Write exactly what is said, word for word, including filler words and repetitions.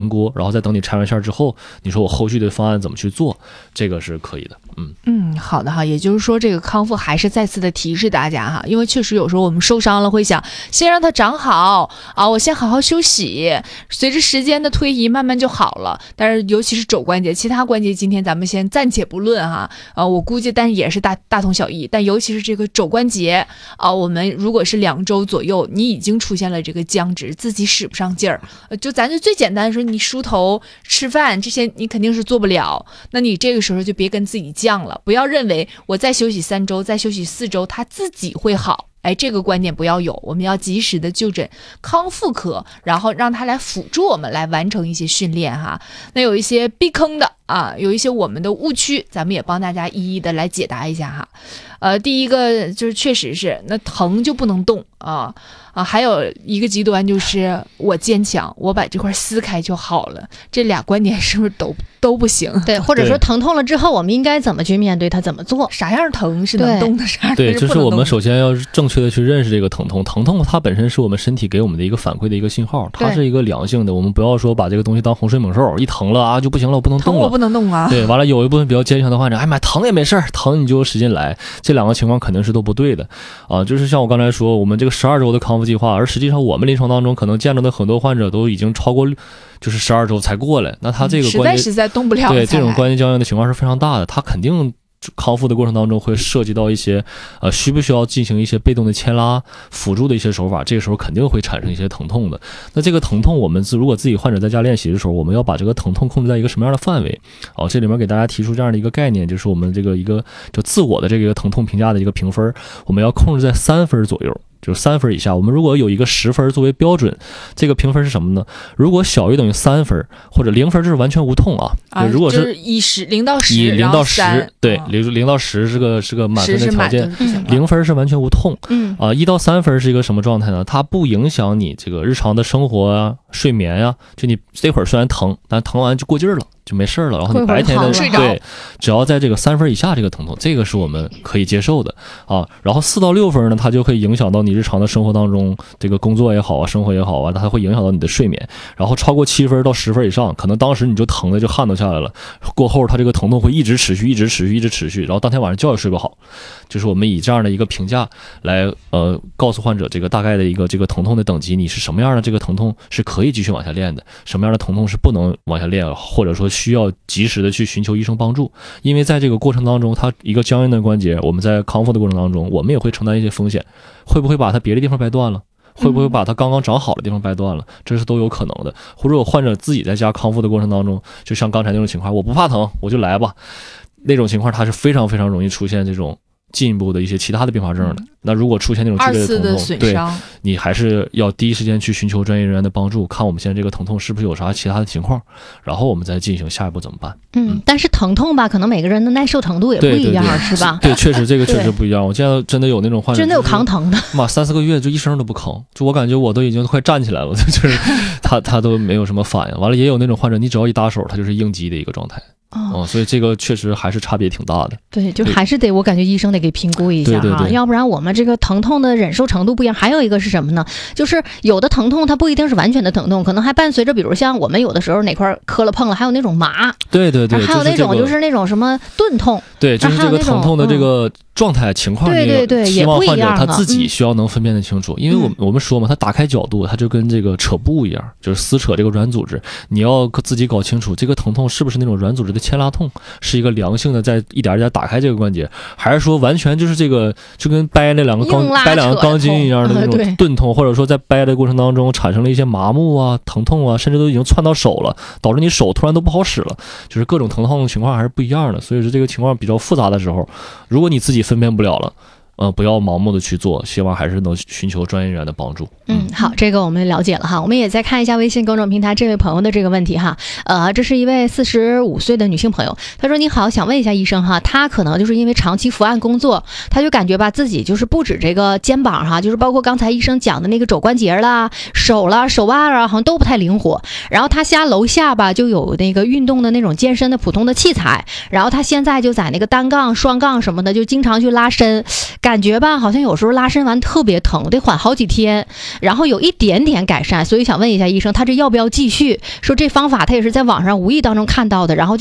锅，然后再等你拆完线之后，你说我后续的方案怎么去做，这个是可以的。嗯嗯，好的哈，也就是说这个康复还是再次的提示大家哈，因为确实有时候我们受伤了会想先让它长好啊，我先好好休息，随着时间的推移慢慢就好了。但是尤其是肘关节，其他关节今天咱们先暂且不论哈，啊，我估计但是也是大大同小异，但尤其是这个肘关节啊，我们如果是两周左右，你已经出现了这个僵直，自己使不上劲儿，呃，就咱就最简单的说，你梳头、吃饭这些你肯定是做不了，那你这个时候就别跟自己犟了，不要认为我再休息三周、再休息四周，它自己会好。哎，这个观念不要有，我们要及时的就诊康复科，然后让他来辅助我们来完成一些训练哈。那有一些避坑的啊，有一些我们的误区，咱们也帮大家一一的来解答一下哈。呃，第一个就是确实是那疼就不能动啊啊，还有一个极端就是我坚强，我把这块撕开就好了，这俩观点是不是都都不行？ 对，或者说疼痛了之后，我们应该怎么去面对它，怎么做？ 啥样疼是能动的，啥样对， 是不能动的。 就是我们首先要正确的去认识这个疼痛，疼痛它本身是我们身体给我们的一个反馈的一个信号，它是一个良性的，我们不要说把这个东西当洪水猛兽，一疼了啊就不行了，我不能动了， 疼我不能动啊。 对，完了有一部分比较坚强的患者，哎妈，疼也没事儿，疼你就使劲来，这两个情况肯定是都不对的啊。就是像我刚才说，我们这个十二周的康复计划，而实际上我们临床当中可能见到的很多患者都已经超过就是十二周才过来，那他这个关节、 嗯、实在实在动不了， 对这种关节僵硬的情况是非常大的，他肯定康复的过程当中会涉及到一些呃需不需要进行一些被动的牵拉辅助的一些手法，这个时候肯定会产生一些疼痛的。那这个疼痛我们自如果自己患者在家练习的时候，我们要把这个疼痛控制在一个什么样的范围？哦，这里面给大家提出这样的一个概念，就是我们这个一个就自我的这个疼痛评价的一个评分，我们要控制在三分左右。就是三分以下，我们如果有一个十分作为标准，这个评分是什么呢？如果小于等于三分或者零分，就是完全无痛啊。 啊， 如果是、 就是以十零到十， 以零到十，对， 啊、 零零到十是个是个满分的条件，零、 嗯、 分是完全无痛。 嗯啊，一到三分是一个什么状态呢？它不影响你这个日常的生活啊、睡眠呀、啊。就你这会儿虽然疼，但疼完就过劲儿了。就没事了，然后你白天的对，只要在这个三分以下这个疼痛，这个是我们可以接受的啊。然后四到六分呢，它就会影响到你日常的生活当中，这个工作也好啊，生活也好啊，它会影响到你的睡眠。然后超过七分到十分以上，可能当时你就疼的就汗都下来了，过后它这个疼痛会一直持续，一直持续，一直持续，然后当天晚上觉也睡不好。就是我们以这样的一个评价来呃告诉患者这个大概的一个这个疼痛的等级，你是什么样的这个疼痛是可以继续往下练的，什么样的疼痛是不能往下练，或者说需要及时的去寻求医生帮助。因为在这个过程当中，它一个僵硬的关节，我们在康复的过程当中，我们也会承担一些风险，会不会把它别的地方掰断了，会不会把它刚刚长好的地方掰断了，这是都有可能的。或者有患者自己在家康复的过程当中，就像刚才那种情况，我不怕疼我就来吧，那种情况它是非常非常容易出现这种进一步的一些其他的并发症的。那如果出现那种剧烈的疼痛，对，你还是要第一时间去寻求专业人员的帮助，看我们现在这个疼痛是不是有啥其他的情况，然后我们再进行下一步怎么办。 嗯，但是疼痛吧，可能每个人的耐受程度也不一样， 对对对， 是吧？ 对，确实这个确实不一样。我见到真的有那种患者， 真的有扛疼的， 妈三四个月就一声都不吭，就我感觉我都已经快站起来了，就是他他都没有什么反应。完了也有那种患者，你只要一搭手，他就是应激的一个状态。哦、嗯，所以这个确实还是差别挺大的。 对，就还是得我感觉医生得给评估一下哈， 对对对， 要不然我们这个疼痛的忍受程度不一样。还有一个是什么呢？就是有的疼痛它不一定是完全的疼痛，可能还伴随着，比如像我们有的时候哪块磕了碰了，还有那种麻。 对对对， 还有那种就是那种什么钝痛。 对，就是这个疼痛的这个状态情况， 对对对， 希望患者他自己嗯需要能分辨得清楚。因为我们我们说嘛，他打开角度，他就跟这个扯布一样，就是撕扯这个软组织，你要自己搞清楚这个疼痛是不是那种软组织的牵拉痛。是一个良性的，在一点一点打开这个关节，还是说完全就是这个就跟掰那两个钢掰两个钢筋一样的那种钝痛，或者说在掰的过程当中产生了一些麻木啊、疼痛啊，甚至都已经窜到手了，导致你手突然都不好使了，就是各种疼痛情况还是不一样的。所以说这个情况比较复杂的时候，如果你自己分辨不了了，呃，不要盲目的去做，希望还是能寻求专业人员的帮助。 嗯，好，这个我们了解了哈。我们也再看一下微信公众平台这位朋友的这个问题哈。呃，这是一位四十五岁的女性朋友，她说：“你好，想问一下医生哈，她可能就是因为长期伏案工作，她就感觉吧自己就是不止这个肩膀哈，就是包括刚才医生讲的那个肘关节啦、手啦、手腕啊，好像都不太灵活。然后她家楼下吧就有那个运动的那种健身的普通的器材，然后她现在就在那个单杠、双杠什么的，就经常去拉伸。感感觉吧，好像有时候拉伸完特别疼，得缓好几天，然后有一点点改善，所以想问一下医生，他这要不要继续？说这方法他也是在网上无意当中看到的，然后就